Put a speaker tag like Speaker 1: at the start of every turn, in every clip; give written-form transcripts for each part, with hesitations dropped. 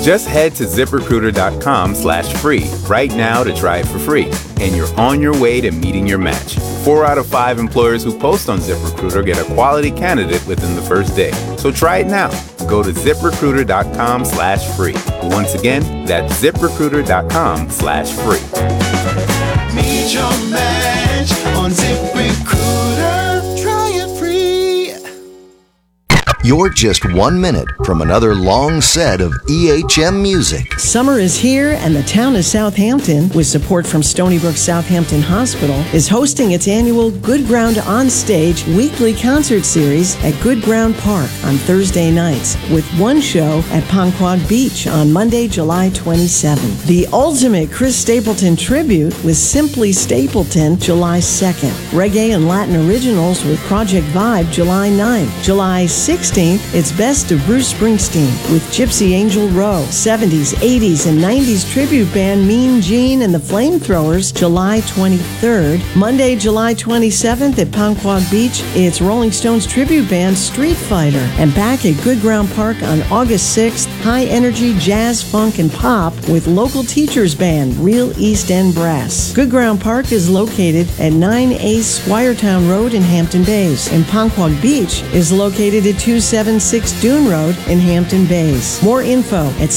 Speaker 1: Just head to ZipRecruiter.com/free right now to try it for free, and you're on your way to meeting your match. 4 out of 5 employers who post on ZipRecruiter get a quality candidate within the first day. So try it now. Go to ZipRecruiter.com/free. Once again, that's ZipRecruiter.com/free.
Speaker 2: Meet your match on ZipRecruiter. Try it free.
Speaker 3: You're just 1 minute from another long set of EHM music.
Speaker 4: Summer is here, and the town of Southampton, with support from Stony Brook Southampton Hospital, is hosting its annual Good Ground On Stage weekly concert series at Good Ground Park on Thursday nights, with one show at Ponquag Beach on Monday, July 27th. The ultimate Chris Stapleton tribute with Simply Stapleton, July 2nd. Reggae and Latin originals with Project Vibe, July 9th. July 16th, it's Best of Bruce Springsteen with Gypsy Angel Row. 70s, 80s, and 90s tribute band Mean Gene and the Flamethrowers, July 23rd. Monday, July 27th at Ponquag Beach, it's Rolling Stones tribute band Street Fighter. And back at Good Ground Park on August 6th, high energy jazz, funk, and pop with local teachers band Real East End Brass. Good Ground Park is located at 9A Squiretown Road in Hampton Bays, and Ponquag Beach is located at 276 Dune Road in Hampton Bays. More info at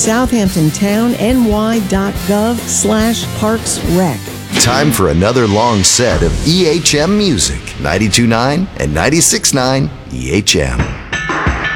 Speaker 4: southamptontown.ny.gov/parksrec.
Speaker 3: Time for another long set of EHM music. 92.9 and 96.9 EHM.